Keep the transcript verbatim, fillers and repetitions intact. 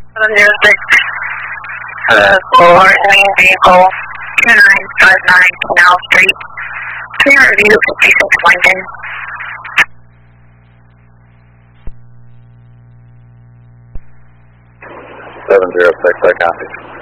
seven zero six, uh, for alien vehicle two nine five nine Canal Street. Clear review fifty-six Lincoln. seven zero six, I copy.